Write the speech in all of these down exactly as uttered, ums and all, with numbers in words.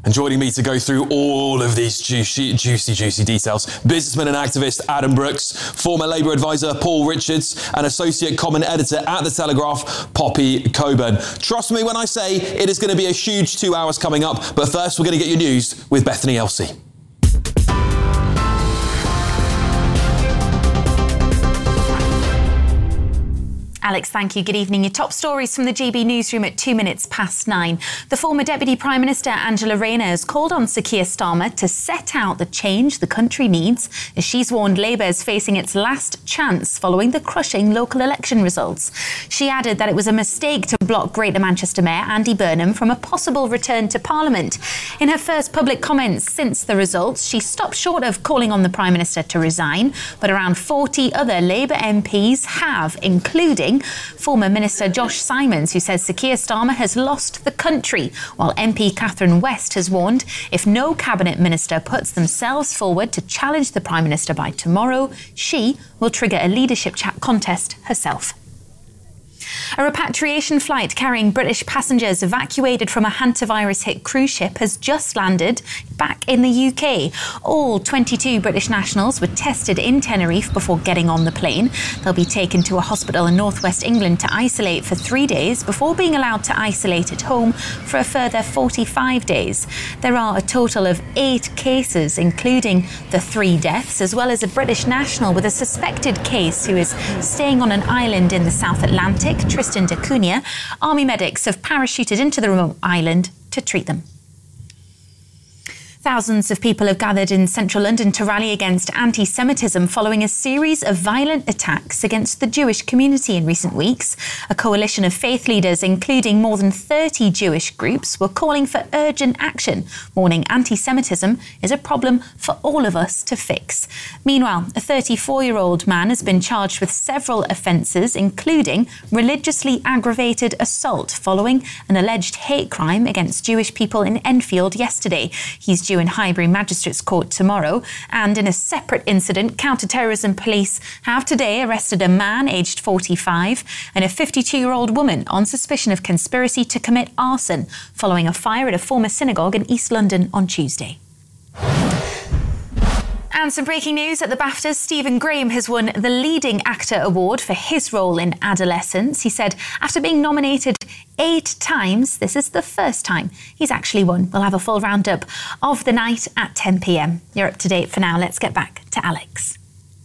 And joining me to go through all of these juicy, juicy, juicy details, businessman and activist Adam Brooks, former Labour advisor Paul Richards, and associate comment editor at The Telegraph, Poppy Coburn. Trust me when I say it is going to be a huge two hours coming up, but first we're going to get your news with Bethany Elsey. Alex, thank you. Good evening. Your top stories from the G B newsroom at two minutes past nine. The former Deputy Prime Minister Angela Rayner has called on Sir Keir Starmer to set out the change the country needs, as she's warned Labour is facing its last chance following the crushing local election results. She added that it was a mistake to block Greater Manchester Mayor Andy Burnham from a possible return to Parliament. In her first public comments since the results, she stopped short of calling on the Prime Minister to resign, but around forty other Labour M Ps have, including former Minister Josh Simons, who says Sir Keir Starmer has lost the country, while M P Catherine West has warned if no Cabinet Minister puts themselves forward to challenge the Prime Minister by tomorrow, she will trigger a leadership chat contest herself. A repatriation flight carrying British passengers evacuated from a hantavirus-hit cruise ship has just landed back in the U K. All twenty-two British nationals were tested in Tenerife before getting on the plane. They'll be taken to a hospital in northwest England to isolate for three days before being allowed to isolate at home for a further forty-five days. There are a total of eight cases, including the three deaths, as well as a British national with a suspected case who is staying on an island in the South Atlantic, Tristan da Cunha. Army medics have parachuted into the remote island to treat them. Thousands of people have gathered in central London to rally against anti-Semitism following a series of violent attacks against the Jewish community in recent weeks. A coalition of faith leaders, including more than thirty Jewish groups, were calling for urgent action, warning anti-Semitism is a problem for all of us to fix. Meanwhile, a thirty-four-year-old man has been charged with several offences, including religiously aggravated assault following an alleged hate crime against Jewish people in Enfield yesterday. He's due in Highbury Magistrates Court tomorrow. And in a separate incident, counter-terrorism police have today arrested a man aged forty-five and a fifty-two-year-old woman on suspicion of conspiracy to commit arson following a fire at a former synagogue in East London on Tuesday. And some breaking news at the BAFTAs. Stephen Graham has won the Leading Actor Award for his role in Adolescence. He said after being nominated eight times, this is the first time he's actually won. We'll have a full roundup of the night at ten p.m. You're up to date for now. Let's get back to Alex.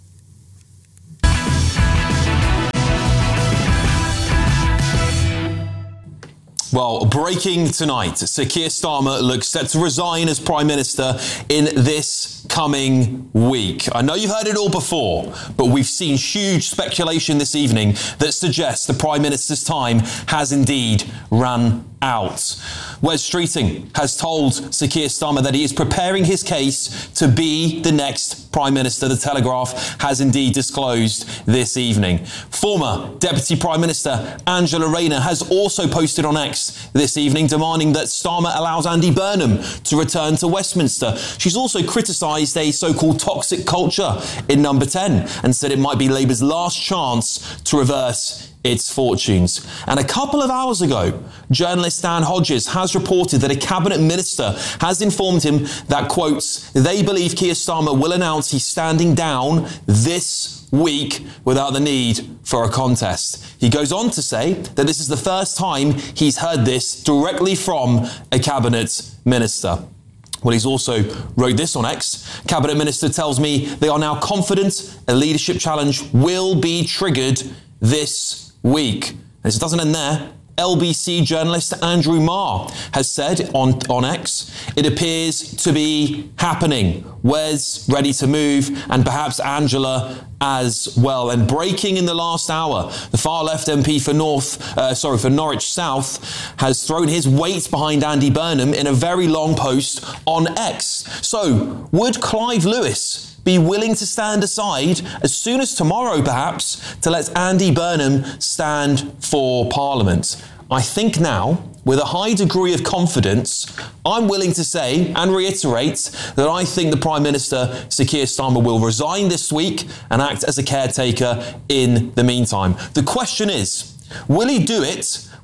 Well, breaking tonight, Sir Keir Starmer looks set to resign as Prime Minister in this coming week. I know you've heard it all before, but we've seen huge speculation this evening that suggests the Prime Minister's time has indeed run out. Wes Streeting has told Sir Keir Starmer that he is preparing his case to be the next Prime Minister. The Telegraph has indeed disclosed this evening. Former Deputy Prime Minister Angela Rayner has also posted on X this evening demanding that Starmer allows Andy Burnham to return to Westminster. She's also criticised a so-called toxic culture in Number ten and said it might be Labour's last chance to reverse its fortunes. And a couple of hours ago, journalist Dan Hodges has reported that a cabinet minister has informed him that, quotes, they believe Keir Starmer will announce he's standing down this week without the need for a contest. He goes on to say that this is the first time he's heard this directly from a cabinet minister. Well, he's also wrote this on X. Cabinet minister tells me they are now confident a leadership challenge will be triggered this week. And it doesn't end there. L B C journalist Andrew Marr has said on, on X, it appears to be happening. Wes ready to move, and perhaps Angela as well. And breaking in the last hour, the far left M P for North, uh, sorry, for Norwich South has thrown his weight behind Andy Burnham in a very long post on X. So, would Clive Lewis be willing to stand aside as soon as tomorrow, perhaps, to let Andy Burnham stand for Parliament? I think now, with a high degree of confidence, I'm willing to say and reiterate that I think the Prime Minister, Sir Keir Starmer, will resign this week and act as a caretaker in the meantime. The question is, will he do it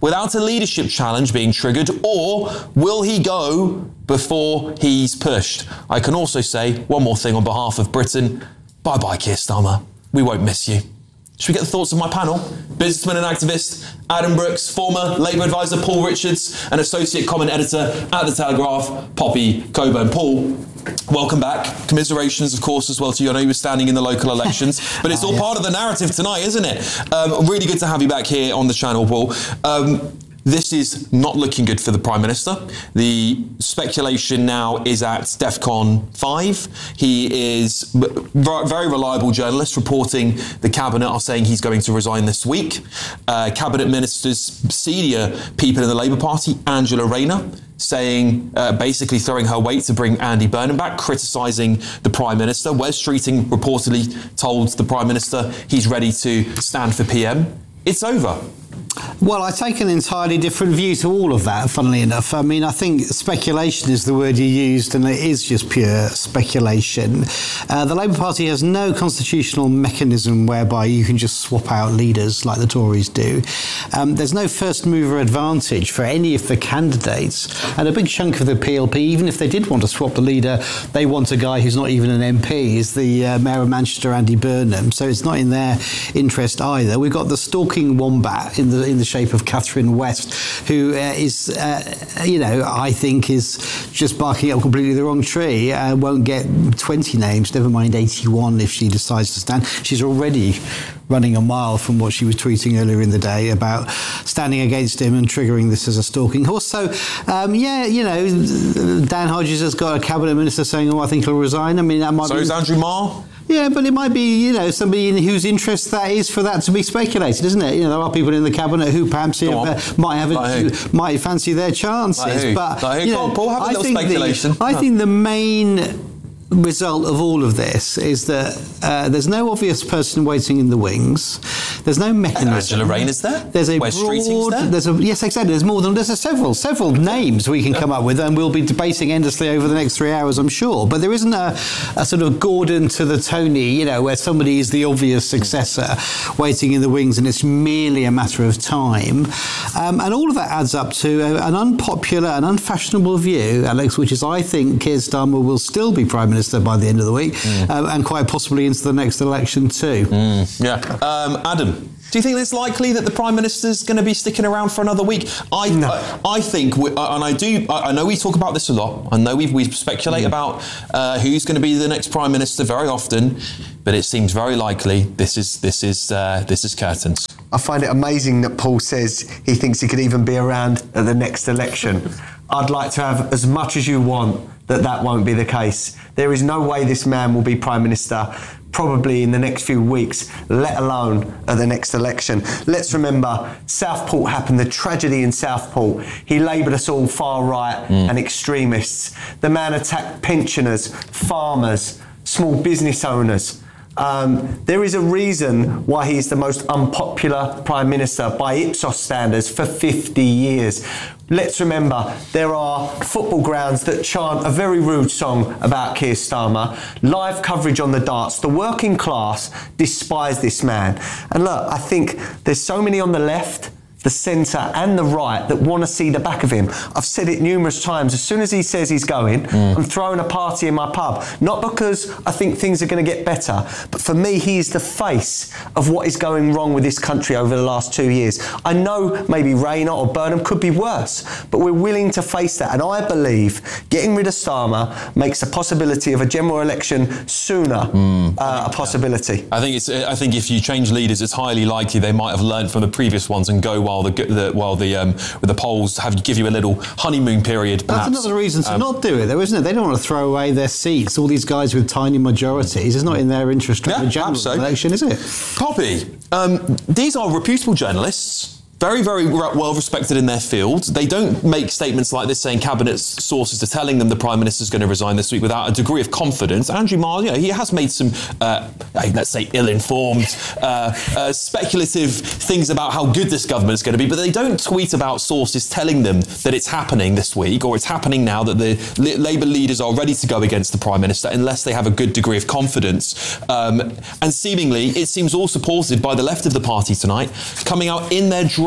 without a leadership challenge being triggered, or will he go before he's pushed? I can also say one more thing on behalf of Britain. Bye-bye, Keir Starmer. We won't miss you. Should we get the thoughts of my panel? Businessman and activist Adam Brooks, former Labour advisor Paul Richards, and associate comment editor at The Telegraph, Poppy Coburn. Paul, welcome back. Commiserations, of course, as well to you. I know you were standing in the local elections, but it's all oh, yes. part of the narrative tonight, isn't it? Um, really good to have you back here on the channel, Paul. Um, This is not looking good for the Prime Minister. The speculation now is at DEFCON five. He is a very reliable journalist reporting the Cabinet are saying he's going to resign this week. Uh, Cabinet Ministers, senior people in the Labour Party, Angela Rayner, saying, uh, basically throwing her weight to bring Andy Burnham back, criticising the Prime Minister. Wes Streeting reportedly told the Prime Minister he's ready to stand for P M. It's over. Well, I take an entirely different view to all of that, funnily enough. I mean, I think speculation is the word you used, and it is just pure speculation. Uh, the Labour Party has no constitutional mechanism whereby you can just swap out leaders like the Tories do. Um, there's no first mover advantage for any of the candidates. And a big chunk of the P L P, even if they did want to swap the leader, they want a guy who's not even an M P, is the uh, Mayor of Manchester, Andy Burnham. So it's not in their interest either. We've got the stalking wombat in the in the shape of Catherine West, who uh, is, uh, you know, I think is just barking up completely the wrong tree. Uh, won't get twenty names, never mind eighty-one if she decides to stand. She's already running a mile from what she was tweeting earlier in the day about standing against him and triggering this as a stalking horse. So, um, yeah, you know, Dan Hodges has got a cabinet minister saying, oh, I think he'll resign. I mean, that might so be... is Andrew Marr? Yeah, but it might be, you know, somebody in whose interest that is for that to be speculated, isn't it? You know, there are people in the cabinet who perhaps have, uh, might have like a, might fancy their chances. Like but like you know, Paul, have a I little think speculation. The, I think the main result of all of this is that uh, there's no obvious person waiting in the wings. There's no mechanism. Angela Rayner's there. There's a Wes broad. there. There's a yes, exactly. There's more than there's a several several names we can come up with, and we'll be debating endlessly over the next three hours, I'm sure. But there isn't a, a sort of Gordon to the Tony, you know, where somebody is the obvious successor waiting in the wings, and it's merely a matter of time. Um, and all of that adds up to a, an unpopular and unfashionable view, Alex, which is I think Keir Starmer will still be Prime Minister by the end of the week, mm. um, and quite possibly into the next election too. Mm. Yeah. Um, Adam, do you think it's likely that the Prime Minister's going to be sticking around for another week? I no. I, I think, we, and I do, I, I know we talk about this a lot. I know we we speculate mm. about uh, who's going to be the next Prime Minister very often, but it seems very likely this is this is uh, this is curtains. I find it amazing that Paul says he thinks he could even be around at the next election. I'd like to have as much as you want that that won't be the case. There is no way this man will be Prime Minister probably in the next few weeks, let alone at the next election. Let's remember, Southport happened, the tragedy in Southport. He labelled us all far right mm. and extremists. The man attacked pensioners, farmers, small business owners. Um, there is a reason why he is the most unpopular Prime Minister by Ipsos standards for fifty years. Let's remember, there are football grounds that chant a very rude song about Keir Starmer, live coverage on the darts. The working class despise this man. And look, I think there's so many on the left, the centre and the right that want to see the back of him. I've said it numerous times. As soon as he says he's going, mm. I'm throwing a party in my pub. Not because I think things are going to get better, but for me, he is the face of what is going wrong with this country over the last two years. I know maybe Rayner or Burnham could be worse, but we're willing to face that. And I believe getting rid of Starmer makes the possibility of a general election sooner mm. uh, a possibility. I think it's. I think if you change leaders, it's highly likely they might have learned from the previous ones and go well. While the, the while the um, the polls have give you a little honeymoon period, perhaps. That's another reason to um, not do it, though, isn't it? They don't want to throw away their seats. All these guys with tiny majorities. It's not in their interest to yeah, have a general so. election, is it? Poppy, um, these are reputable journalists. Very, very well respected in their field. They don't make statements like this saying cabinet sources are telling them the Prime Minister's going to resign this week without a degree of confidence. Andrew Marr, you know, he has made some, uh, let's say, ill-informed, uh, uh, speculative things about how good this government is going to be, but they don't tweet about sources telling them that it's happening this week or it's happening now, that the Labour leaders are ready to go against the Prime Minister unless they have a good degree of confidence. Um, and seemingly, it seems all supported by the left of the party tonight, coming out in their droves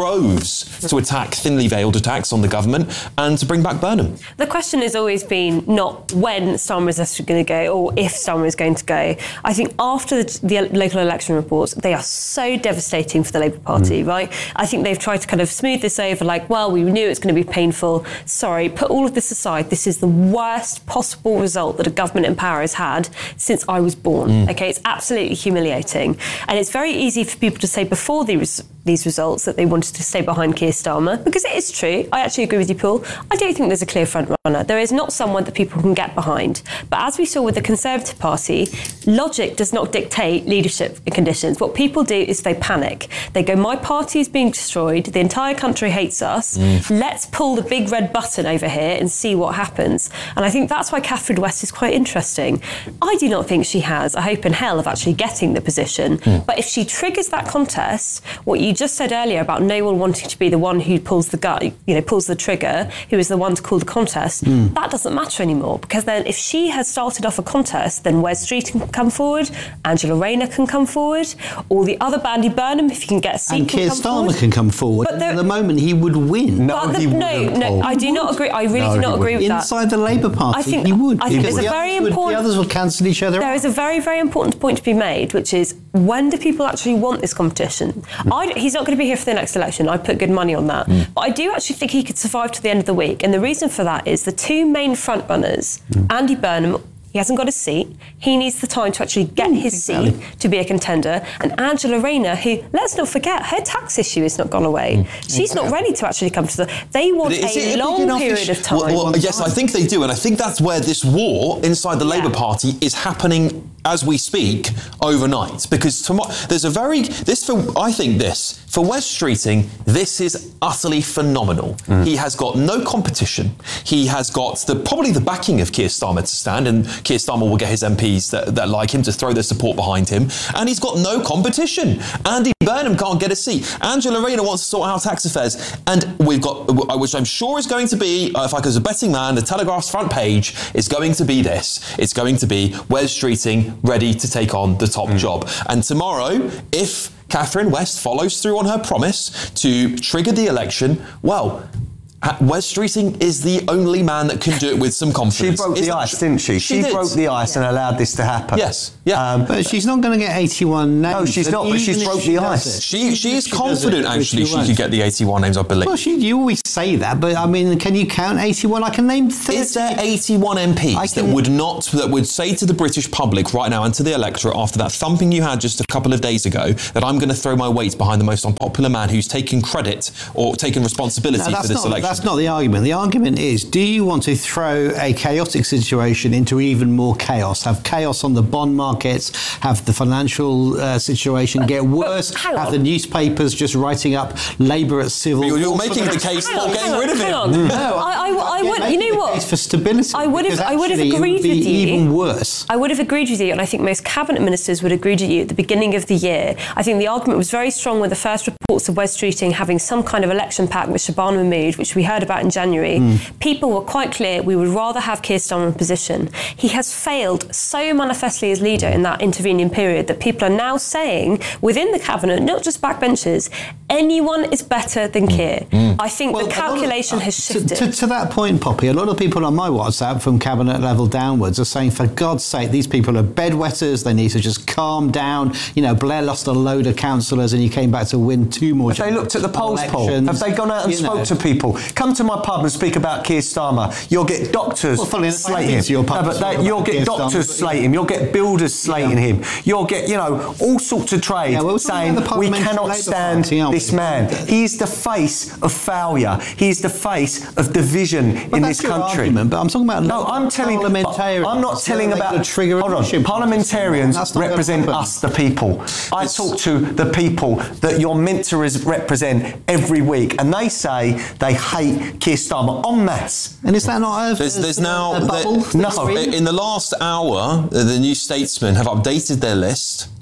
droves to attack thinly veiled attacks on the government and to bring back Burnham. The question has always been not when Starmer is actually going to go or if Starmer is going to go. I think after the, the local election reports, they are so devastating for the Labour Party, mm. right? I think they've tried to kind of smooth this over like, well, we knew it was going to be painful. Sorry, put all of this aside. This is the worst possible result that a government in power has had since I was born. Mm. OK, it's absolutely humiliating. And it's very easy for people to say before these, these results that they wanted to stay behind Keir Starmer, because it is true. I actually agree with you, Paul. I don't think there's a clear front runner. There is not someone that people can get behind. But as we saw with the Conservative Party, logic does not dictate leadership conditions. What people do is they panic. They go, my party is being destroyed. The entire country hates us. Mm. Let's pull the big red button over here and see what happens. And I think that's why Catherine West is quite interesting. I do not think she has a hope in hell of actually getting the position. Mm. But if she triggers that contest, what you just said earlier about no one wanting to be the one who pulls the gut, you know, pulls the trigger, who is the one to call the contest, mm. that doesn't matter anymore. Because then if she has started off a contest, then Wes Streeting can come forward, Angela Rayner can come forward, or the other Andy Burnham, if you can get a seat, and can Keir come Starmer forward. can come forward. But there, at the moment, he would win. No, the, he no, wouldn't. no, I do not agree. I really No, do not he agree with Inside that. Inside the Labour Party, I think, he would. I think because there's a the very others important... Would, the others would cancel each other There out. is a very, very important point to be made, which is when do people actually want this competition? Mm. I, he's not going to be here for the next election. I put good money on that. Mm. But I do actually think he could survive to the end of the week. And the reason for that is the two main front runners, mm. Andy Burnham, he hasn't got a seat. He needs the time to actually get mm, his exactly. seat to be a contender. And Angela Rayner, who, let's not forget, her tax issue has not gone away. Mm. She's exactly. not ready to actually come to the... They want a, a long period of time. Well, well, yes, I think they do. And I think that's where this war inside the yeah. Labour Party is happening as we speak overnight. Because tomorrow, there's a very... This, for I think this, for Wes Streeting, this is utterly phenomenal. Mm. He has got no competition. He has got the probably the backing of Keir Starmer to stand, and Keir Starmer will get his M Ps that, that like him to throw their support behind him. And he's got no competition. Andy Burnham can't get a seat. Angela Rayner wants to sort out tax affairs. And we've got, which I'm sure is going to be, uh, if I was a betting man, the Telegraph's front page is going to be this. It's going to be Wes Streeting ready to take on the top mm. job. And tomorrow, if Catherine West follows through on her promise to trigger the election, well, Wes Streeting is the only man that can do it with some confidence. She broke the ice, didn't she? She, she broke the ice yeah. and allowed this to happen. Yes, yeah. Um, but she's not going to get eighty-one names. No, she's not, but she's broke the ice. She she is confident, actually, she could get the eighty-one names, I believe. Well, she, you always say that, but I mean, can you count eighty-one? I can name thirty. Is there eighty-one M Ps can... that would not, that would say to the British public right now and to the electorate after that thumping you had just a couple of days ago that I'm going to throw my weight behind the most unpopular man who's taken credit or taken responsibility no, for this not, election? That's not the argument. The argument is, do you want to throw a chaotic situation into even more chaos? Have chaos on the bond markets, have the financial uh, situation but, get worse, have the newspapers just writing up Labour at civil... You're, you're making the case for getting on, rid of him. No, I, I, I would, you know what? It's for stability. I would have, I would have agreed with you. Even worse. I would have agreed with you, and I think most cabinet ministers would agree with you at the beginning of the year. I think the argument was very strong with the first reports of Wes Streeting having some kind of election pact with Shabana Mahmood, which we heard about in January. Mm. People were quite clear we would rather have Keir Starmer in position. He has failed so manifestly as leader in that intervening period that people are now saying within the cabinet, not just backbenchers, anyone is better than Keir. Mm. I think well, the calculation of, uh, has shifted. To, to, to that point, Poppy, a lot of people on my WhatsApp from cabinet level downwards are saying, for God's sake, these people are bedwetters, they need to just calm down. You know, Blair lost a load of councillors and he came back to win two more. Have they looked at the polls, Paul? Have they gone out and you spoke know. to people? Come to my pub and speak about Keir Starmer. You'll get doctors well, slating him. Your pub no, but they, you'll get doctors slating him. You'll get builders slating yeah. him. You'll get, you know, all sorts of trade yeah, well, saying we cannot stand this man. He's the face of failure. He's the face of division but in this country. Argument, but I'm talking about no. I'm telling. Parliamentarians. I'm not telling about. Trigger hold on. Parliamentarians represent us, the people. I it's, talk to the people that you're meant to res- represent every week, and they say they hate Keir Starmer en masse. And is that not a, there's, there's a, now a bubble? No. In the last hour, the New Statesman have updated their list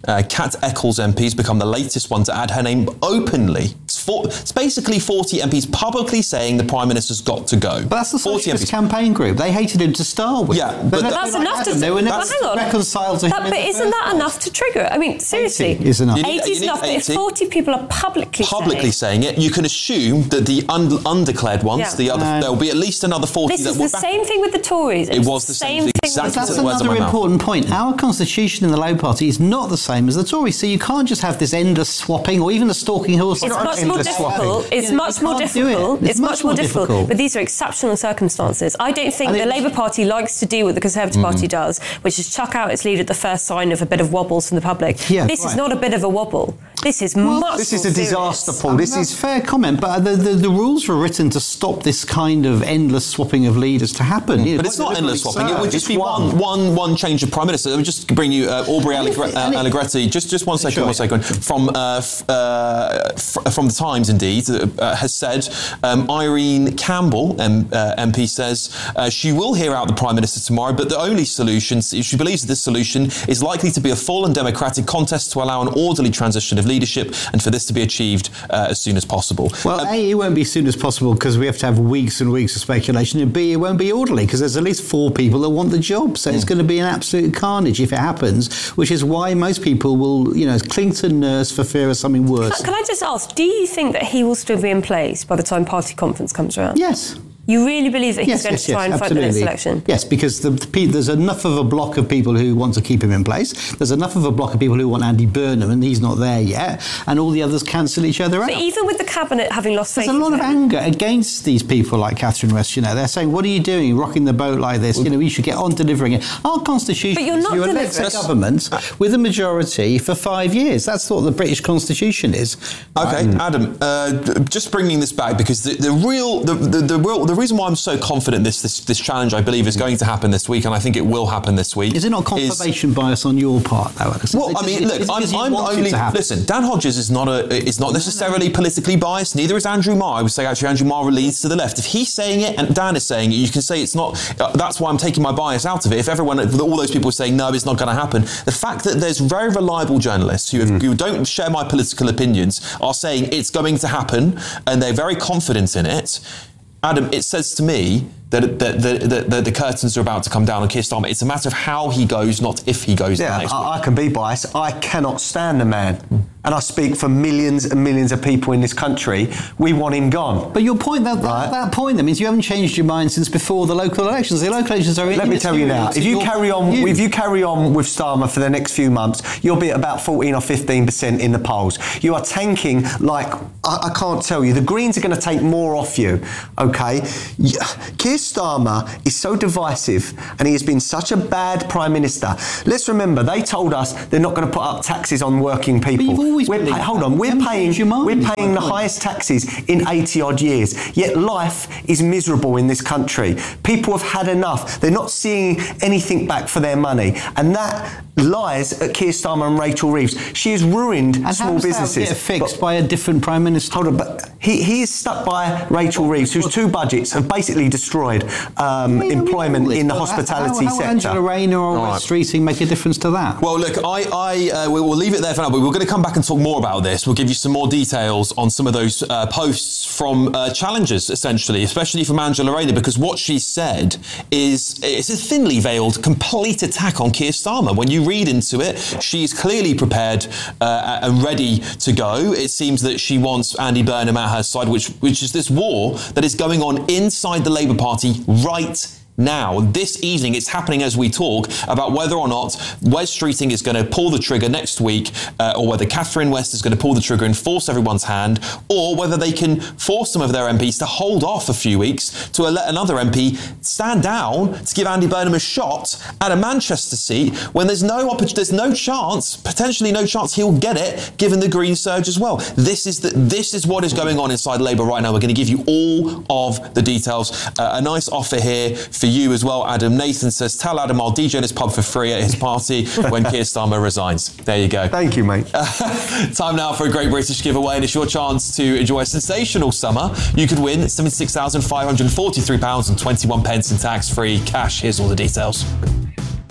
Uh, Kat Eccles M P has become the latest one to add her name openly. It's, for, it's basically forty M Ps publicly saying the Prime Minister's got to go. But that's the forty Socialist M Ps. campaign group. They hated him to start with. Yeah, but, but they're that- not That's like enough Adam. to. They were never But hang on. reconciled to That, him. in but the isn't first that place. enough to trigger it? I mean, seriously. eighty is enough. You need- eighty is you need enough. But if eighty. forty people are publicly Publicly saying, saying it, you can assume that the un- undeclared ones, Yeah. the other, No. there'll be at least another forty this that is will the back same thing with the Tories. It It's was the same thing, with exactly. the- That's Took the words out of another my mouth. important point. Our constitution in the Labour Party is not the same as the Tories, so you can't just have this endless swapping or even the stalking horse. It's not much more endless difficult. swapping. It's You much more can't do it. difficult. It's It's much more difficult. But these are exceptional circumstances. I don't think And the it's- Labour Party likes to do what the Conservative Mm-hmm. Party does, which is chuck out its leader at the first sign of a bit of wobbles from the public. Yeah, this is right. not a bit of a wobble. This is much This more is a serious. disaster, Paul. I mean, This that's is fair comment, but the, the, the rules were written to stop this kind of endless swapping of leaders to happen. You know, But it's quite not endless deliberately swapping. It so. would just It's be one, one. one, one change of prime minister. Let me just bring you uh, Aubrey Allegre- uh, and it- Allegretti. Just, just one second, Sure. one second. From uh, f- uh, f- from the Times, indeed, uh, has said um, Irene Campbell, M- uh, M P, says uh, she will hear out the prime minister tomorrow, but the only solution, she believes that this solution is likely to be a full and democratic contest to allow an orderly transition of leadership, and for this to be achieved uh, as soon as possible. Well, Um, A, it won't be as soon as possible because we have to have weeks and weeks of speculation, and B, it won't be orderly because there's at least four people that want the job, so it's going to be an absolute carnage if it happens, which is why most people will, you know, cling to nurse for fear of something worse. Can I just ask, do you think that he will still be in place by the time party conference comes around? Yes. You really believe that he's Yes, going yes, to try yes, and fight the next absolutely. election? Yes, because the, the, pe- there's enough of a block of people who want to keep him in place. There's enough of a block of people who want Andy Burnham, and he's not there yet. And all the others cancel each other out. But even with the cabinet having lost faith There's a lot in of him- anger against these people like Catherine West. You know, they're saying, "What are you doing, rocking the boat like this? You know, you should get on delivering it." Our constitution, But you're not is you elect a delivering. government with a majority for five years. That's what the British constitution is. Okay, Adam, uh, just bringing this back because the, the real, the, the, the real, the reason why I'm so confident this, this this challenge, I believe, is going to happen this week, and I think it will happen this week. Is it not is- confirmation bias on your part, though, Alison? Well, Is it I just- mean, is look, it I'm, because you I'm want it only to happen? listen. Dan Hodges is not a is not necessarily politically biased. Neither is Andrew Marr. I would say actually Andrew Marr leans to the left. If he's saying it and Dan is saying it, you can say it's not. Uh, that's why I'm taking my bias out of it. If everyone, if all those people are saying no, it's not going to happen. The fact that there's very reliable journalists who, have, Mm. who don't share my political opinions are saying it's going to happen and they're very confident in it. Adam, it says to me that the, the, the, the, the curtains are about to come down on Keir Starmer. It's a matter of how he goes, not if he goes. Yeah, next week. I, I can be biased. I cannot stand the man. And I speak for millions and millions of people in this country. We want him gone. But your point, that, Right. that, that point, that means you haven't changed your mind since before the local elections. The local elections are. Let me tell you now, immaterial if to you your carry on, view. if you carry on with Starmer for the next few months, you'll be at about fourteen or fifteen percent in the polls. You are tanking like I, I can't tell you. The Greens are going to take more off you. Okay, Y- Keir Starmer is so divisive, and he has been such a bad prime minister. Let's remember, they told us they're not going to put up taxes on working people. you've always We're believed pay- hold that. on, You we're haven't paying changed your mind, we're is my paying the point. highest taxes in eighty odd years. Yet life is miserable in this country. People have had enough. They're not seeing anything back for their money, and that lies at Keir Starmer and Rachel Reeves. She has ruined and small how does businesses. that get fixed But- by a different prime minister? Hold on, but he, he is stuck by Rachel Reeves, whose two budgets have basically destroyed um, We- we employment know this, in the but hospitality how, how sector. Angela Rayner or All West right. Streeting make a difference to that? Well, look, I, I uh, we will leave it there for now, but we're going to come back and talk more about this. We'll give you some more details on some of those uh, posts from uh, challengers, essentially, especially from Angela Rayner, because what she said is it's a thinly veiled, complete attack on Keir Starmer. When you read into it, she's clearly prepared uh, and ready to go. It seems that she wants Andy Burnham at her side, which which is this war that is going on inside the Labour Party right now. This evening, it's happening as we talk about whether or not Wes Streeting is going to pull the trigger next week, uh, or whether Catherine West is going to pull the trigger and force everyone's hand, or whether they can force some of their M Ps to hold off a few weeks to let another M P stand down to give Andy Burnham a shot at a Manchester seat when there's no oppor- there's no chance, potentially no chance he'll get it, given the Green surge as well. This is the, this is what is going on inside Labour right now. We're going to give you all of the details. Uh, a nice offer here for you as well, Adam. Nathan says, tell Adam I'll D J in his pub for free at his party when Keir Starmer resigns. There you go. Thank you, mate. Time now for a Great British giveaway, and it's your chance to enjoy a sensational summer. You could win seventy-six thousand five hundred forty-three pounds and twenty-one pence in tax-free cash. Here's all the details.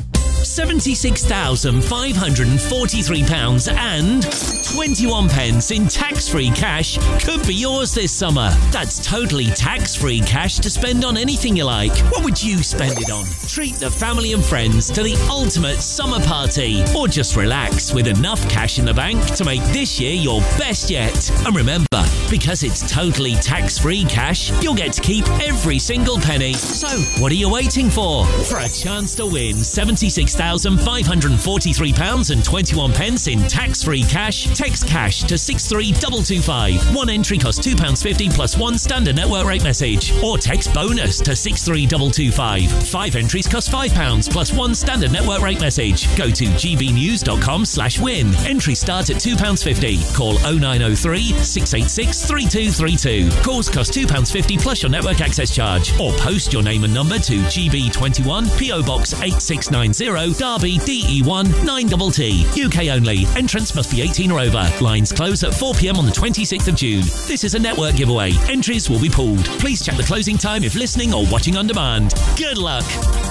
seventy-six thousand five hundred forty-three pounds and twenty-one pence in tax-free cash could be yours this summer. That's totally tax-free cash to spend on anything you like. What would you spend it on? Treat the family and friends to the ultimate summer party, or just relax with enough cash in the bank to make this year your best yet. And remember, because it's totally tax-free cash, you'll get to keep every single penny. So, what are you waiting for? For a chance to win seventy-six thousand five hundred forty-three pounds and twenty-one pence in tax-free cash, text cash to six three two two five. One entry costs two pounds fifty plus one standard network rate message. Or text bonus to six three two two five. Five entries cost five pounds plus one standard network rate message. Go to gbnews.com slash win. Entries start at two pounds fifty. Call oh nine oh three, six eight six, three two three two. Calls cost two pounds fifty plus your network access charge. Or post your name and number to G B twenty-one, P O Box eight six nine zero, Derby, D E one nine T T. U K only. Entrance must be eighteen or over. Lines close at four p.m. on the twenty-sixth of June. This is a network giveaway. Entries will be pooled. Please check the closing time if listening or watching on demand. Good luck.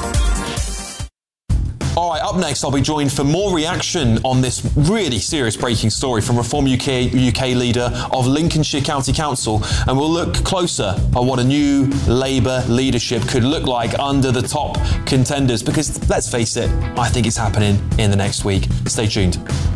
All right, up next, I'll be joined for more reaction on this really serious breaking story from Reform U K, U K leader of Lincolnshire County Council, and we'll look closer at what a new Labour leadership could look like under the top contenders, because let's face it, I think it's happening in the next week. Stay tuned.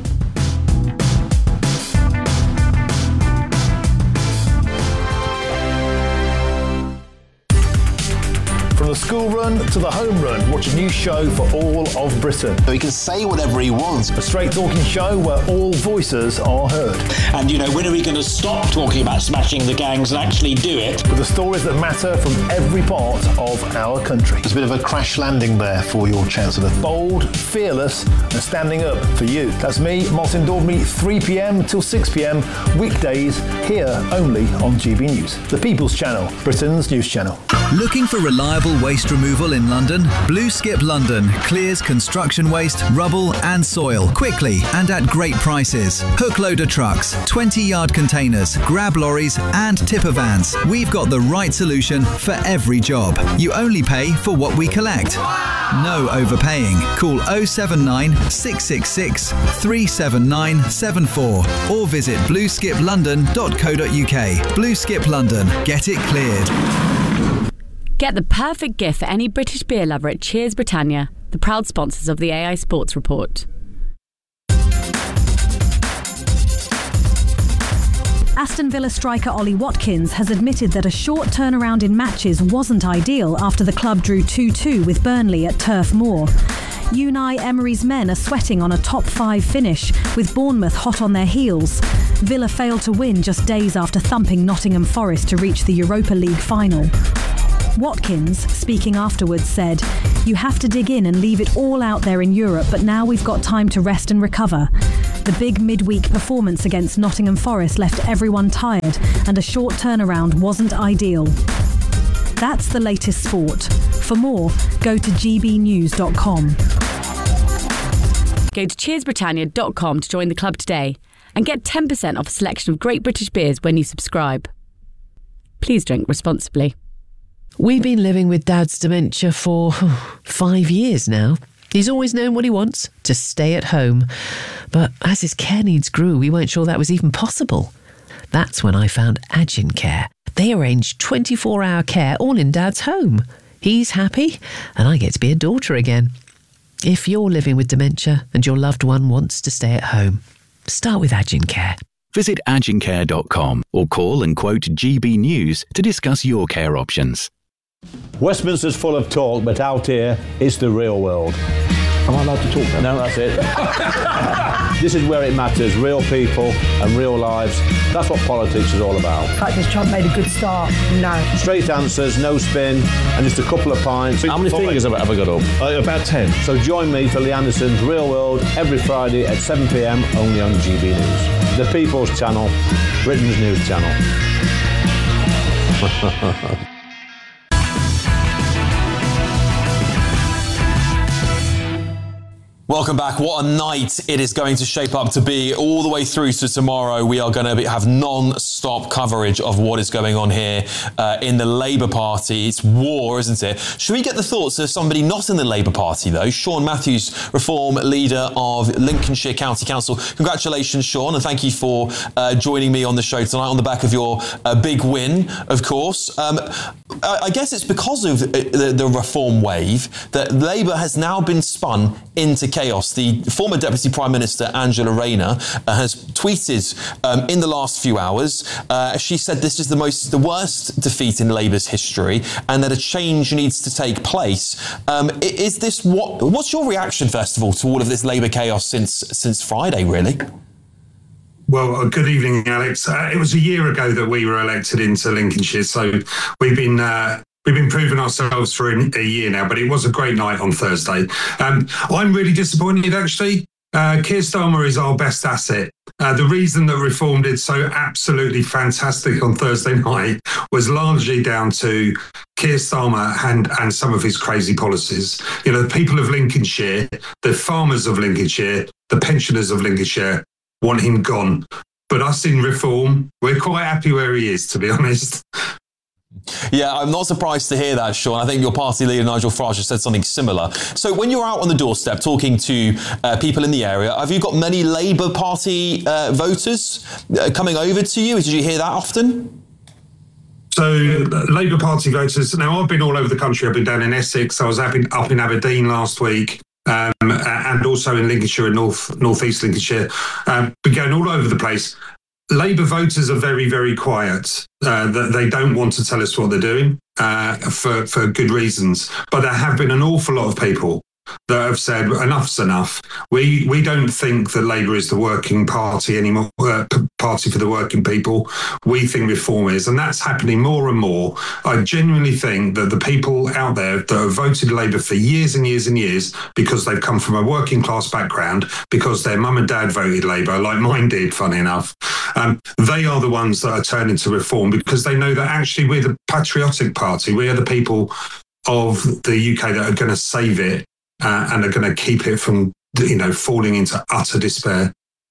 From the school run to the home run, watch a new show for all of Britain. He can say whatever he wants. A straight talking show where all voices are heard. And, you know, when are we going to stop talking about smashing the gangs and actually do it? With the stories that matter from every part of our country. There's a bit of a crash landing there for your Chancellor. Bold, fearless and standing up for you. That's me, Martin Daubney, three p.m. till six p.m. weekdays, here only on G B News. The People's Channel, Britain's news channel. Looking for reliable waste removal in London? Blue Skip London clears construction waste, rubble and soil quickly and at great prices. Hook loader trucks, twenty yard containers, grab lorries and tipper vans. We've got the right solution for every job. You only pay for what we collect. No overpaying. Call oh seven nine, six six six, three seven nine seven four or visit blue skip london dot co dot uk. Blue Skip London. Get it cleared. Get the perfect gift for any British beer lover at Cheers Britannia, the proud sponsors of the A I Sports Report. Aston Villa striker Ollie Watkins has admitted that a short turnaround in matches wasn't ideal after the club drew two two with Burnley at Turf Moor. Unai Emery's men are sweating on a top five finish, with Bournemouth hot on their heels. Villa failed to win just days after thumping Nottingham Forest to reach the Europa League final. Watkins, speaking afterwards, said, "You have to dig in and leave it all out there in Europe, but now we've got time to rest and recover." The big midweek performance against Nottingham Forest left everyone tired, and a short turnaround wasn't ideal. That's the latest sport. For more, go to g b news dot com. Go to cheers britannia dot com to join the club today and get ten percent off a selection of great British beers when you subscribe. Please drink responsibly. We've been living with Dad's dementia for oh, five years now. He's always known what he wants, to stay at home. But as his care needs grew, we weren't sure that was even possible. That's when I found Agin Care. They arrange twenty-four hour care all in Dad's home. He's happy, and I get to be a daughter again. If you're living with dementia and your loved one wants to stay at home, start with Agin Care. Visit agin care dot com or call and quote G B News to discuss your care options. Westminster's full of talk, but out here, it's the real world. Am I allowed to talk then? No, that's it. This is where it matters, real people and real lives. That's what politics is all about. In fact, has Trump made a good start? No. Straight answers, no spin, and just a couple of pints. How many fingers have I ever got up? Uh, about ten. So join me for Lee Anderson's Real World every Friday at seven p.m, only on G B News. The People's Channel, Britain's news channel. Welcome back. What a night it is going to shape up to be. All the way through to tomorrow, we are going to be, have non-stop coverage of what is going on here uh, in the Labour Party. It's war, isn't it? Should we get the thoughts of somebody not in the Labour Party, though? Sean Matthews, Reform Leader of Lincolnshire County Council. Congratulations, Sean, and thank you for uh, joining me on the show tonight on the back of your uh, big win, of course. Um, I, I guess it's because of the, the reform wave that Labour has now been spun into chaos. The former Deputy Prime Minister, Angela Rayner, uh, has tweeted um, in the last few hours. Uh, she said this is the most, the worst defeat in Labour's history, and that a change needs to take place. Um, is this what? What's your reaction, first of all, to all of this Labour chaos since since Friday, really? Well, uh, good evening, Alex. Uh, it was a year ago that we were elected into Lincolnshire, so we've been. Uh, We've been proving ourselves for a year now, but it was a great night on Thursday. Um, I'm really disappointed, actually. Uh, Keir Starmer is our best asset. Uh, the reason that Reform did so absolutely fantastic on Thursday night was largely down to Keir Starmer and, and some of his crazy policies. You know, the people of Lincolnshire, the farmers of Lincolnshire, the pensioners of Lincolnshire want him gone. But us in Reform, we're quite happy where he is, to be honest. Yeah, I'm not surprised to hear that, Sean. I think your party leader, Nigel Farage, has said something similar. So when you're out on the doorstep talking to uh, people in the area, have you got many Labour Party uh, voters uh, coming over to you? Did you hear that often? So, Labour Party voters, now I've been all over the country. I've been down in Essex. I was up in, up in Aberdeen last week. Um, and also in Lincolnshire and North North East Lincolnshire. Um, been going all over the place. Labour voters are very, very quiet. Uh, they don't want to tell us what they're doing uh, for, for good reasons. But there have been an awful lot of people that have said, enough's enough. We we don't think that Labour is the working party anymore, uh, party for the working people. We think Reform is, and that's happening more and more. I genuinely think that the people out there that have voted Labour for years and years and years because they've come from a working class background, because their mum and dad voted Labour, like mine did, funny enough, um, they are the ones that are turning to Reform because they know that actually we're the patriotic party. We are the people of the U K that are going to save it. Uh, and are going to keep it from, you know, falling into utter despair.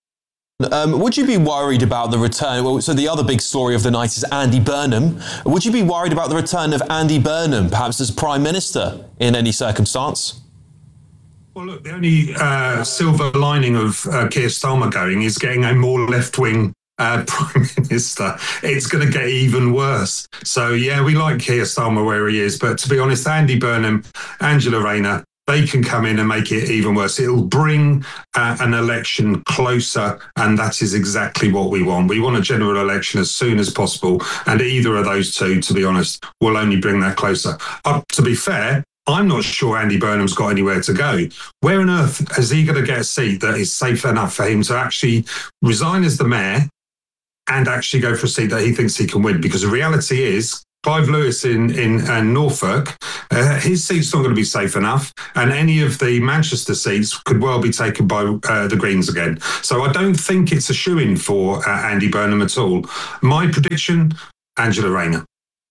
Um, would you be worried about the return? Well, so the other big story of the night is Andy Burnham. Would you be worried about the return of Andy Burnham, perhaps as Prime Minister in any circumstance? Well, look, the only uh, silver lining of uh, Keir Starmer going is getting a more left-wing Uh, Prime Minister. It's going to get even worse. So, yeah, we like Keir Starmer where he is, but to be honest, Andy Burnham, Angela Rayner, they can come in and make it even worse. It'll bring uh, an election closer, and that is exactly what we want. We want a general election as soon as possible, and either of those two, to be honest, will only bring that closer. Uh, to be fair, I'm not sure Andy Burnham's got anywhere to go. Where on earth is he going to get a seat that is safe enough for him to actually resign as the mayor and actually go for a seat that he thinks he can win? Because the reality is, Clive Lewis in, in uh, Norfolk, uh, his seat's not going to be safe enough, and any of the Manchester seats could well be taken by uh, the Greens again. So I don't think it's a shoo-in for uh, Andy Burnham at all. My prediction, Angela Rayner.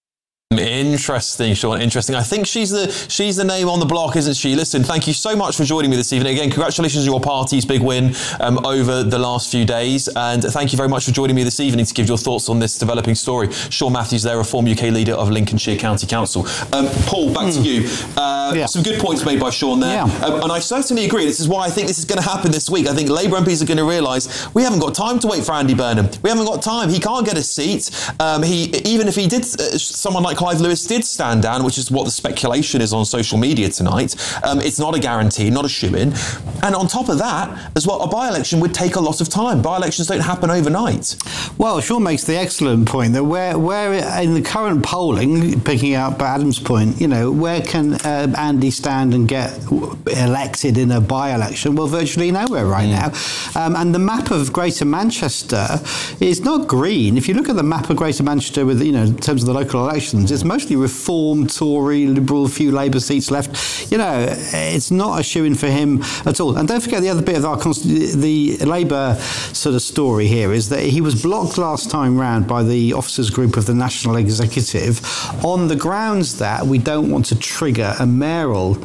Interesting, Sean. Interesting. I think she's the she's the name on the block, isn't she? Listen, thank you so much for joining me this evening. Again, congratulations on your party's big win um, over the last few days, and thank you very much for joining me this evening to give your thoughts on this developing story. Sean Matthews, there, Reform U K leader of Lincolnshire County Council. Um, Paul, back mm. to you. Uh, yeah. Some good points made by Sean there, yeah. um, and I certainly agree. This is why I think this is going to happen this week. I think Labour M Ps are going to realise we haven't got time to wait for Andy Burnham. We haven't got time. He can't get a seat. Um, he even if he did, uh, someone like Clive Lewis did stand down, which is what the speculation is on social media tonight. Um, it's not a guarantee, not a shoo-in. And on top of that, as well, a by-election would take a lot of time. By-elections don't happen overnight. Well, Sean makes the excellent point that where, where in the current polling, picking up Adam's point, you know, where can uh, Andy stand and get elected in a by-election? Well, virtually nowhere right mm. now. Um, and the map of Greater Manchester is not green. If you look at the map of Greater Manchester with, you know, in terms of the local elections, it's mostly Reform, Tory, Liberal, few Labour seats left. You know, it's not a shoo-in for him at all. And don't forget the other bit of our const- the Labour sort of story here is that he was blocked last time round by the officers group of the National Executive on the grounds that we don't want to trigger a mayoral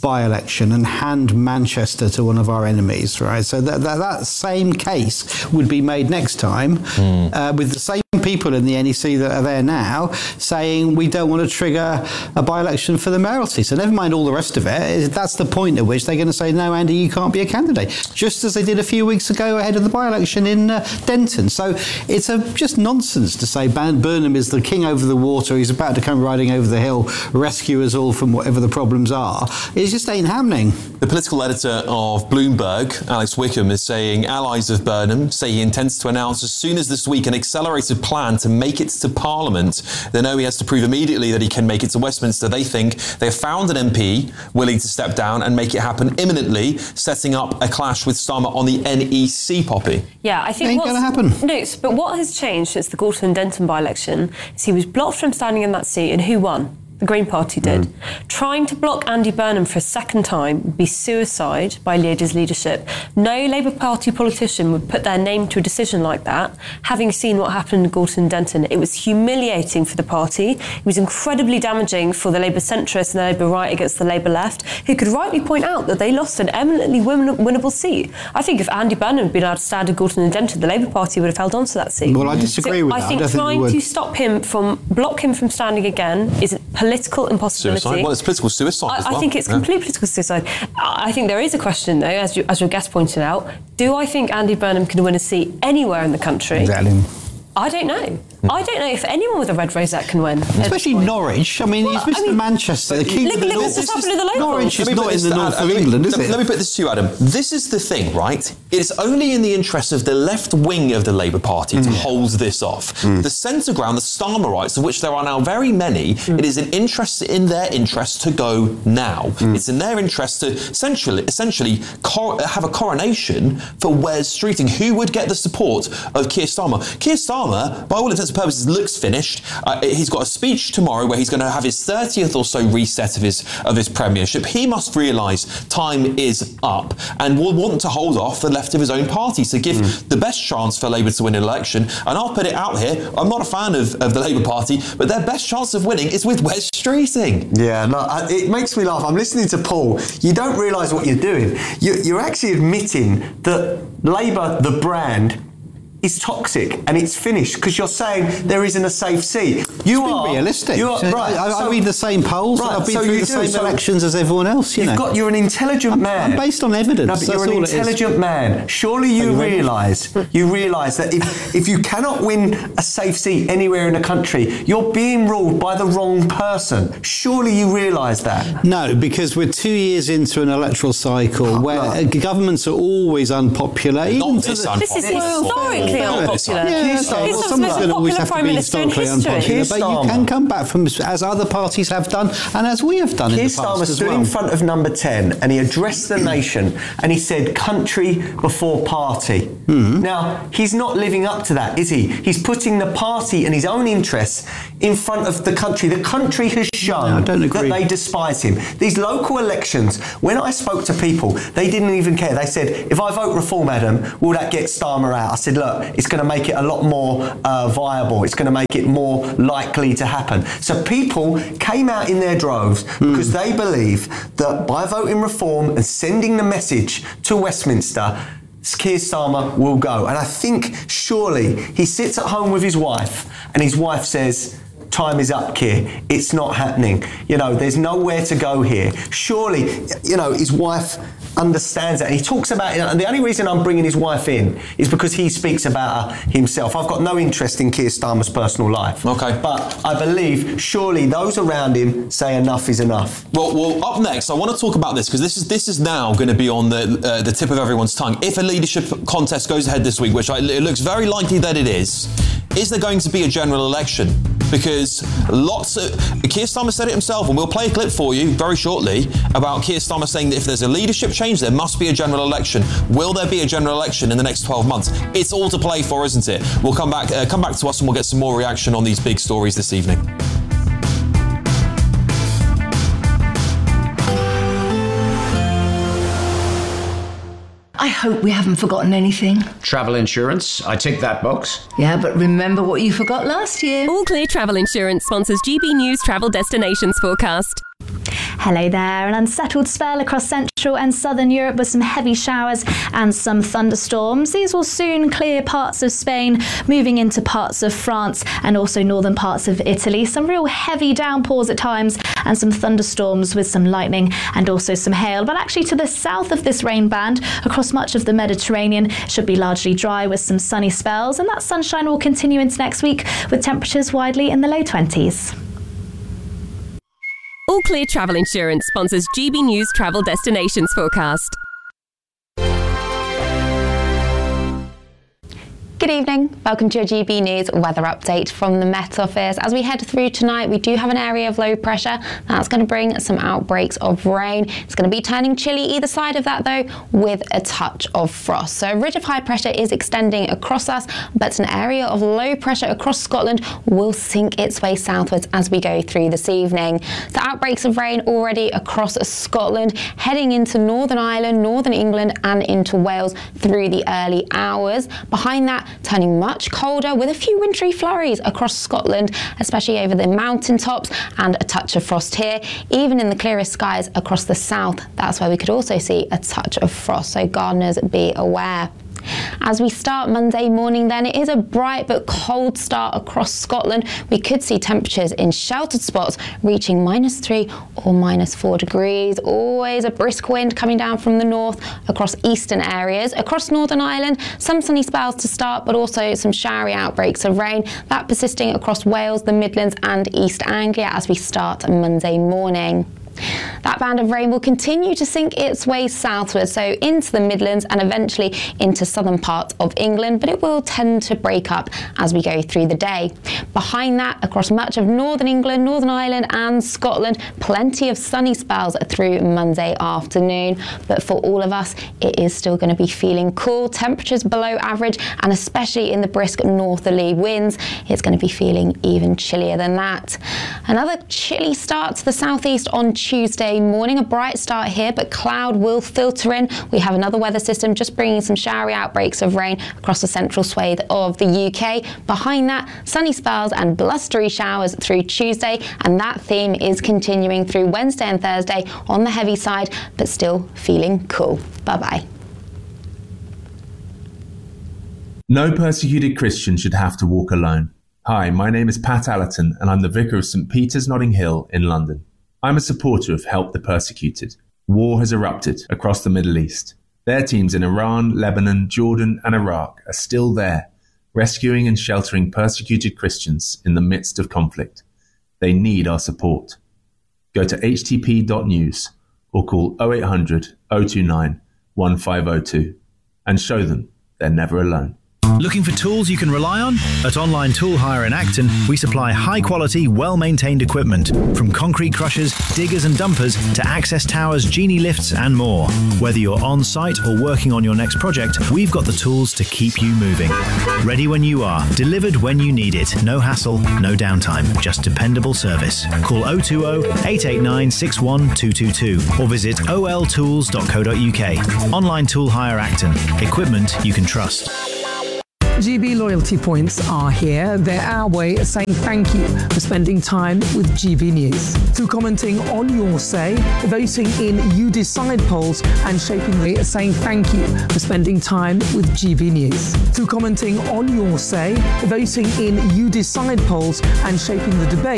by-election and hand Manchester to one of our enemies, right? So that that, that same case would be made next time mm. uh, with the same people in the N E C that are there now saying we don't want to trigger a by-election for the mayoralty. So never mind all the rest of it. That's the point at which they're going to say, no, Andy, you can't be a candidate. Just as they did a few weeks ago ahead of the by-election in uh, Denton. So it's a, just nonsense to say Burnham is the king over the water. He's about to come riding over the hill, rescue us all from whatever the problems are. It just ain't happening. The political editor of Bloomberg, Alex Wickham, is saying allies of Burnham say he intends to announce as soon as this week an accelerated plan to make it to Parliament. They know he has to prove immediately that he can make it to Westminster. They think they've found an M P willing to step down and make it happen imminently, setting up a clash with Starmer on the N E C, Poppy. Yeah, I think ain't what's... going to happen. No, but what has changed since the Gorton and Denton by-election is he was blocked from standing in that seat, and who won? The Green Party did. Mm. Trying to block Andy Burnham for a second time would be suicide by Leader's leadership. No Labour Party politician would put their name to a decision like that, having seen what happened in Gorton and Denton. It was humiliating for the party. It was incredibly damaging for the Labour centrists and the Labour right against the Labour left, who could rightly point out that they lost an eminently win- winnable seat. I think if Andy Burnham had been allowed to stand in Gorton and Denton, the Labour Party would have held on to that seat. Well, I disagree so with I that. think I don't trying think to stop him from, block him from standing again is a political impossibility. Suicide? Well, it's political suicide I, as well. I think it's yeah. complete political suicide. I think there is a question, though, as, you, as your guest pointed out. Do I think Andy Burnham can win a seat anywhere in the country? Exactly. I don't know. I don't know if anyone with a red rosette can win. Especially Norwich. I mean, Well, he's Mister I mean, Manchester. The king look- of the look north. what's happened in the locals. Norwich is Let me not put in this the to north Adam. of Let me- England, is let, it? Let me put this to you, Adam. This is the thing, right? It's only in the interest of the left wing of the Labour Party Mm. to hold this off. The centre ground, the Starmerites, of which there are now very many, Mm. it is an interest in their interest to go now. Mm. It's in their interest to essentially, essentially cor- have a coronation for Wes Streeting. Who would get the support of Keir Starmer? Keir Starmer, by all intents and purposes, looks finished. Uh, he's got a speech tomorrow where he's going to have his thirtieth or so reset of his of his premiership. He must realise time is up and will want to hold off the left of his own party to give mm. the best chance for Labour to win an election. And I'll put it out here, I'm not a fan of, of the Labour Party, but their best chance of winning is with Wes Streeting. Yeah, no, it makes me laugh. I'm listening to Paul. You don't realise what you're doing. You, you're actually admitting that Labour, the brand, is toxic and it's finished because you're saying there isn't a safe seat. You it's are realistic. You are, so right. I, I so, read the same polls. Right, I've been so through you the do, same so elections as everyone else. You you've know, got. You're an intelligent I'm, man. I'm based on evidence. No, but That's you're an all it is. intelligent man. Surely you, you realise you realise that if if you cannot win a safe seat anywhere in the country, you're being ruled by the wrong person. Surely you realise that. No, because we're two years into an electoral cycle where no. governments are always unpopular. Even Not to this the, This is unpopular. historically Well, unpopular. Yeah, Keir okay. Starmer- Well, He's some the of most them always popular have to Prime be Minister in historically history. unpopular, Keir but you Starmer. can come back from as other parties have done and as we have done Keir in the past Starmer as stood well. in front of number ten and he addressed the nation and he said country before party. Mm-hmm. Now, he's not living up to that, is he? He's putting the party and his own interests in front of the country. The country has shown No, I don't that agree. they despise him. These local elections, when I spoke to people, they didn't even care. They said, if I vote Reform, Adam, will that get Starmer out? I said, look, it's going to make it a lot more uh, viable. It's going to make it more likely to happen. So people came out in their droves Mm. because they believe that by voting Reform and sending the message to Westminster, Keir Starmer will go. And I think surely he sits at home with his wife and his wife says, time is up, Keir. It's not happening. You know, there's nowhere to go here. Surely, you know, his wife understands that. And he talks about it. And the only reason I'm bringing his wife in is because he speaks about her himself. I've got no interest in Keir Starmer's personal life. Okay. But I believe surely those around him say enough is enough. Well, well, up next, I want to talk about this because this is this is now going to be on the uh, the tip of everyone's tongue. If a leadership contest goes ahead this week, which I, it looks very likely that it is, is there going to be a general election? Because lots of Keir Starmer said it himself, and we'll play a clip for you very shortly about Keir Starmer saying that if there's a leadership change, there must be a general election. Will there be a general election in the next twelve months? It's all to play for, isn't it? We'll come back, uh, come back to us, and we'll get some more reaction on these big stories this evening. I hope we haven't forgotten anything. Travel insurance, I tick that box. Yeah, but remember what you forgot last year. All Clear Travel Insurance sponsors G B News Travel Destinations Forecast. Hello there. An unsettled spell across central and southern Europe with some heavy showers and some thunderstorms. These will soon clear parts of Spain, moving into parts of France and also northern parts of Italy. Some real heavy downpours at times and some thunderstorms with some lightning and also some hail. But actually to the south of this rain band, across much of the Mediterranean, it should be largely dry with some sunny spells, and that sunshine will continue into next week with temperatures widely in the low twenties. All Clear Travel Insurance sponsors G B News Travel Destinations Forecast. Good evening. Welcome to your G B News weather update from the Met Office. As we head through tonight, we do have an area of low pressure. That's going to bring some outbreaks of rain. It's going to be turning chilly either side of that, though, with a touch of frost. So a ridge of high pressure is extending across us, but an area of low pressure across Scotland will sink its way southwards as we go through this evening. So outbreaks of rain already across Scotland, heading into Northern Ireland, Northern England and into Wales through the early hours. Behind that, turning much colder with a few wintry flurries across Scotland, especially over the mountaintops, and a touch of frost here. Even in the clearest skies across the south, that's where we could also see a touch of frost, so gardeners be aware. As we start Monday morning then, it is a bright but cold start across Scotland. We could see temperatures in sheltered spots reaching minus three or minus four degrees. Always a brisk wind coming down from the north across eastern areas. Across Northern Ireland, some sunny spells to start, but also some showery outbreaks of rain. That persisting across Wales, the Midlands and East Anglia as we start Monday morning. That band of rain will continue to sink its way southward, so into the Midlands and eventually into southern parts of England, but it will tend to break up as we go through the day. Behind that, across much of northern England, Northern Ireland and Scotland, plenty of sunny spells through Monday afternoon, but for all of us, it is still going to be feeling cool. Temperatures below average, and especially in the brisk northerly winds, it's going to be feeling even chillier than that. Another chilly start to the southeast on Tuesday morning. A bright start here, but cloud will filter in. We have another weather system just bringing some showery outbreaks of rain across the central swathe of the U K. Behind that, sunny spells and blustery showers through Tuesday, and that theme is continuing through Wednesday and Thursday on the heavy side, but still feeling cool. Bye-bye. No persecuted Christian should have to walk alone. Hi, my name is Pat Allerton, and I'm the Vicar of St Peter's Notting Hill in London. I'm a supporter of Help the Persecuted. War has erupted across the Middle East. Their teams in Iran, Lebanon, Jordan and Iraq are still there, rescuing and sheltering persecuted Christians in the midst of conflict. They need our support. Go to h t p dot news or call oh eight hundred, oh two nine, one five oh two and show them they're never alone. Looking for tools you can rely on? At Online Tool Hire in Acton, we supply high-quality, well-maintained equipment, from concrete crushers, diggers and dumpers to access towers, genie lifts and more. Whether you're on-site or working on your next project, we've got the tools to keep you moving. Ready when you are, delivered when you need it. No hassle, no downtime, just dependable service. Call oh two oh, eight eight nine, six one two two two or visit o l tools dot co dot u k. Online Tool Hire Acton. Equipment you can trust. G B loyalty points are here. They're our way of saying thank you for spending time with G B News. Through commenting on your say, voting in You Decide polls and shaping the saying thank you for spending time with G B News. Through commenting on your say, voting in You Decide polls and shaping the debate